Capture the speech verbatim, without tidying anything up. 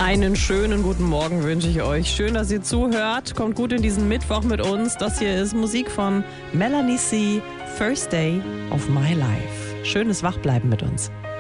Einen schönen guten Morgen wünsche ich euch. Schön, dass ihr zuhört. Kommt gut in diesen Mittwoch mit uns. Das hier ist Musik von Melanie C. First Day of My Life. Schönes Wachbleiben mit uns.